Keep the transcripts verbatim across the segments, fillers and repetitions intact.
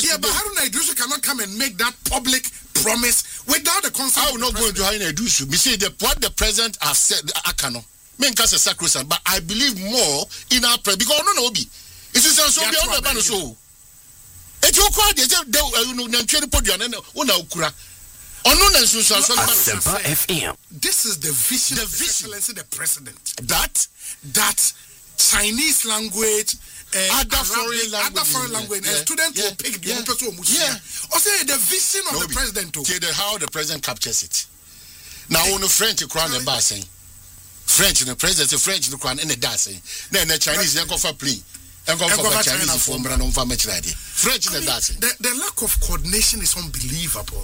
Yeah, but Haruna Iddrisu cannot come and make that public promise without the consent. I will not go into Haruna Iddrisu. Me say the what the president has said, I cannot. Me nka say sacrosanct, but I believe more in our prayer because no no be. It is so be on the ban so. It you call the you know nantwe podium na una okura. Ono na nsunsu aso Asempa F M. This is the vision the of His Excellency the President. That that Chinese language, uh, other foreign language, other foreign language, yeah, and students yeah, will pick the yeah, yeah. Also, the vision of no, the president too. The, how the president captures it. Now, on the French, you crown the bar saying French, the president, the French, the crown, and the dancing. Then the Chinese, they go for plea. And go for Chinese form, but on for much idea. French, the dancing. The, the lack of coordination is unbelievable.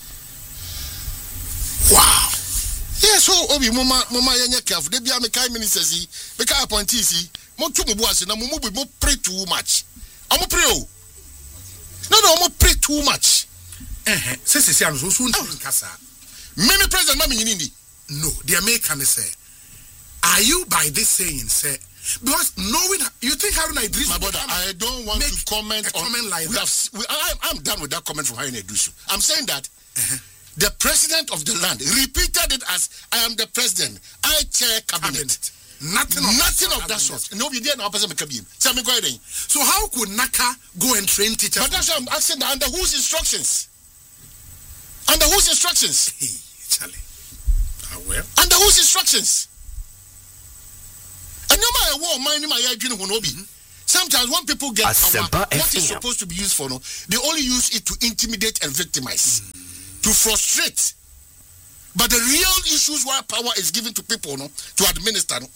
Wow. Yeah, so Obi Mama Mama Yanya careful. They be a Mekai minister see, Mekai appointee see. Mo tu mo buase na mo mo mo pray too much. Amo pray o. No no, mo pray too much. Eh eh. Se se se anzo so ntin kasa. Many president ma me nyini. No, the American say. Are you by this saying say because knowing you think Haruna Iddrisu? My brother, I don't want to comment on. Comment like we that. have, we, I, I'm done with that comment from Haruna Iddrisu. I'm saying that. Uh-huh. The president of the land repeated it as I am the president. I chair cabinet. cabinet. Nothing of Nothing that of that sort. No, we didn't know person Kabim. Tell me going. So how could Naka go and train teachers? But that's why I'm asking that under whose instructions? Under whose instructions? Hey, Charlie. Ah, well. Under whose instructions? And no matter what mind my dream will be. Sometimes when people get power, what is supposed to be used for, no, they only use it to intimidate and victimize. Mm. To frustrate. But the real issues why power is given to people no, to administer. No,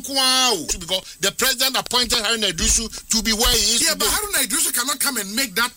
because the president appointed Haruna Iddrisu to be where he is. Yeah, today. but Haruna Iddrisu cannot come and make that